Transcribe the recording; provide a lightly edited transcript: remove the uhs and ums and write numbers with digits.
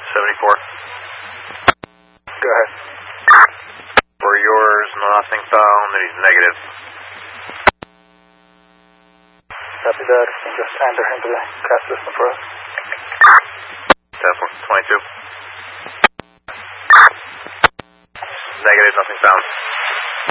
74. Go ahead. For yours, nothing found, and he's negative. Copy that. Just enter into the CAS system for us. Tesla 22. Negative, nothing found.